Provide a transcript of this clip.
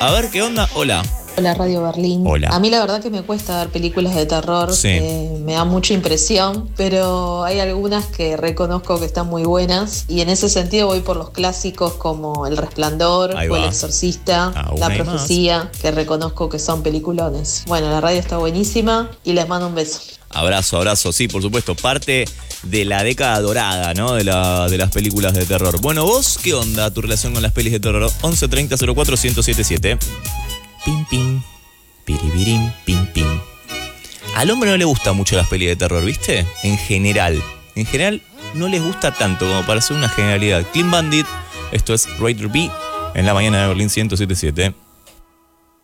A ver, ¿qué onda? Hola. Hola Radio Berlín. Hola. A mí la verdad que me cuesta ver películas de terror, Sí. me da mucha impresión, pero hay algunas que reconozco que están muy buenas y en ese sentido voy por los clásicos como El Resplandor Ahí o El va. Exorcista, Aún La hay Profecía, que reconozco que son peliculones. Bueno, la radio está buenísima y les mando un beso. Abrazo, abrazo, sí, por supuesto. Parte de la década dorada, ¿no? De las películas de terror. Bueno, ¿vos qué onda tu relación con las pelis de terror? 11 30 04 1077. Pim, pim. Piribirim, pim, pim. Al hombre no le gustan mucho las pelis de terror, ¿viste? En general. En general no les gusta tanto como para hacer una generalidad. Clean Bandit, esto es Raider B en la mañana de Berlín 1077.